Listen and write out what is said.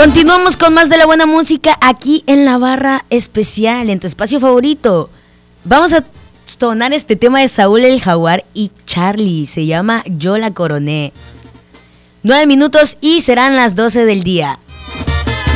Continuamos con más de la buena música aquí en la barra especial, en tu espacio favorito. Vamos a sonar este tema de Saúl el Jaguar y Charlie, se llama Yo la Coroné. 9 minutos y serán las 12 del día.